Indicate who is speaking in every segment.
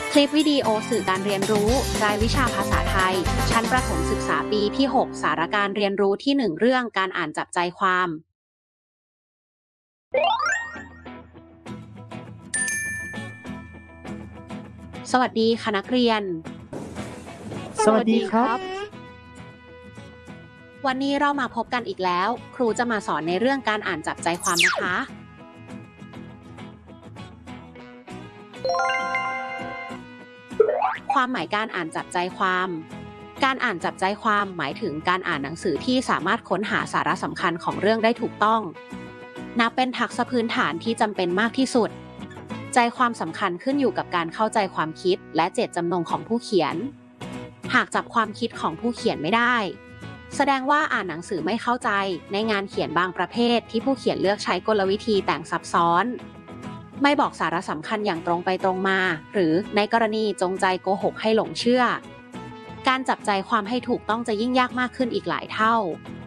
Speaker 1: คลิปวิดีโอสื่อการเรียนรู้รายวิชาภาษาไทยชั้นประถมศึกษาปีที่ 6 สาระการเรียนรู้ที่ 1 เรื่องการอ่านจับใจความ สวัสดีค่ะนักเรียน
Speaker 2: สวัสดีครับ
Speaker 1: วันนี้เรามาพบกันอีกแล้ว ครูจะมาสอนในเรื่องการอ่านจับใจความนะคะ ความหมายการอ่านจับใจความ การอ่านจับใจความหมายถึงการอ่านหนังสือที่สามารถค้นหาสาระสำคัญของเรื่องได้ถูกต้อง นับเป็นทักษะพื้นฐานที่จำเป็นมากที่สุด ใจความสำคัญขึ้นอยู่กับการเข้าใจความคิดและเจตจำนงของผู้เขียน หากจับความคิดของผู้เขียนไม่ได้ แสดงว่าอ่านหนังสือไม่เข้าใจในงานเขียนบางประเภทที่ผู้เขียนเลือกใช้กลวิธีแต่งซับซ้อน ไม่บอกสาระสำคัญอย่างตรงไปตรงมา หรือในกรณีจงใจโกหกให้หลงเชื่อ การจับใจความให้ถูกต้องจะยิ่งยากมากขึ้นอีกหลายเท่า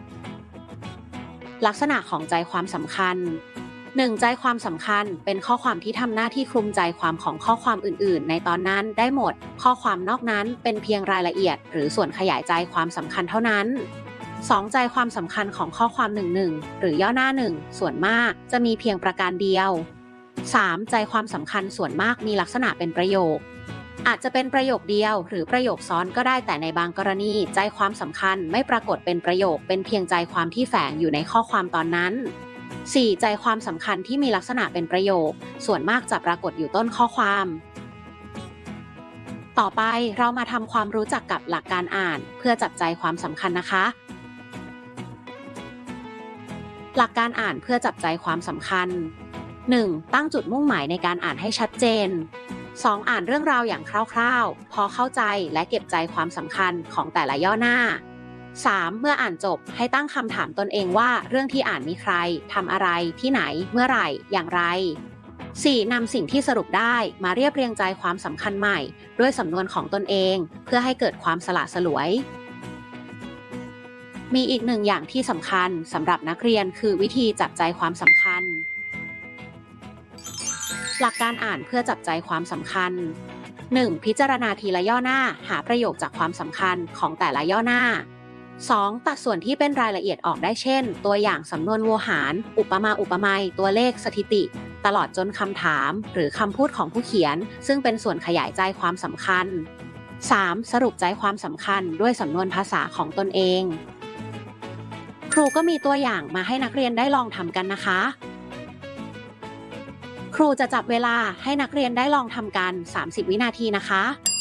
Speaker 1: ลักษณะของใจความสำคัญ 1. ใจความสำคัญเป็นข้อความที่ทำหน้าที่คลุมใจความของข้อความอื่นๆในตอนนั้นได้หมด ข้อความนอกนั้นเป็นเพียงรายละเอียดหรือส่วนขยายใจความสำคัญเท่านั้น 2. ใจความสำคัญของข้อความ1 หรือย่อหน้า1ส่วนมากจะมีเพียงประการเดียว 3. ใจความสำคัญส่วนมากมีลักษณะเป็นประโยค อาจจะเป็นประโยคเดียวหรือประโยคซ้อนก็ได้แต่ในบางกรณีใจความสำคัญไม่ปรากฏเป็นประโยคเป็นเพียงใจความที่แฝงอยู่ในข้อความตอนนั้น 4. ใจความสำคัญที่มีลักษณะเป็นประโยคส่วนมากจะปรากฏอยู่ต้นข้อความ ต่อไปเรามาทำความรู้จักกับหลักการอ่านเพื่อจับใจความสำคัญนะคะ หลักการอ่านเพื่อจับใจความสำคัญ 1. ตั้งจุดมุ่งหมายในการอ่านให้ชัดเจน 2. อ่านเรื่องราวอย่างคร่าวๆพอเข้าใจและเก็บใจความสำคัญของแต่ละย่อหน้า 3. เมื่ออ่านจบให้ตั้งคำถามตนเองว่าเรื่องที่อ่านมีใครทำอะไรที่ไหนเมื่อไหร่อย่างไร 4. นำสิ่งที่สรุปได้มาเรียบเรียงใจความสำคัญใหม่ด้วยสำนวนของตนเองเพื่อให้เกิดความสละสลวย มีอีกหนึ่งอย่างที่สำคัญสำหรับนักเรียนคือวิธีจับใจความสำคัญ หลักการอ่านเพื่อจับใจความสำคัญ 1. พิจารณาทีละย่อหน้าหาประโยคจากความสำคัญของแต่ละย่อหน้า 2. ตัดส่วนที่เป็นรายละเอียดออกได้เช่นตัวอย่างสำนวนโวหารอุปมาอุปไมยตัวเลขสถิติตลอดจนคำถามหรือคำพูดของผู้เขียนซึ่งเป็นส่วนขยายใจความสำคัญ 3. สรุปใจความสำคัญด้วยสำนวนภาษาของตนเองครูก็มีตัวอย่างมาให้นักเรียนได้ลองทำกันนะคะ ครูจะจับเวลาให้นักเรียนได้ลองทำกัน30 วินาทีนะคะ